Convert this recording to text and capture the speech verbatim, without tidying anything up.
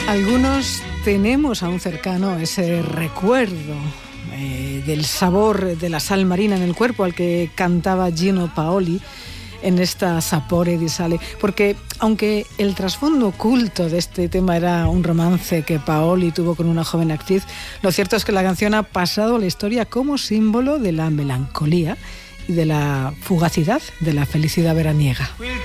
Algunos tenemos aún cercano ese recuerdo eh, del sabor de la sal marina en el cuerpo al que cantaba Gino Paoli en esta Sapore di Sale, porque aunque el trasfondo oculto de este tema era un romance que Paoli tuvo con una joven actriz, lo cierto es que la canción ha pasado a la historia como símbolo de la melancolía y de la fugacidad de la felicidad veraniega.